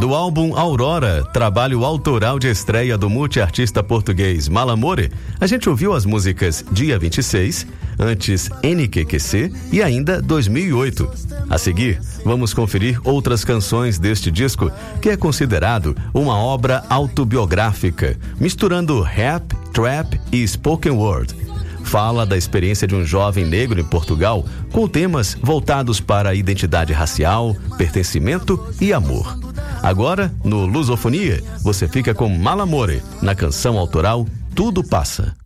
Do álbum Aurora, trabalho autoral de estreia do multiartista português Malamore, a gente ouviu as músicas Dia 26, antes NQQC e ainda 2008. A seguir, vamos conferir outras canções deste disco, que é considerado uma obra autobiográfica, misturando rap, trap e spoken word. Fala da experiência de um jovem negro em Portugal, com temas voltados para a identidade racial, pertencimento e amor. Agora, no Lusofonia, você fica com Malamore, na canção autoral Tudo Passa.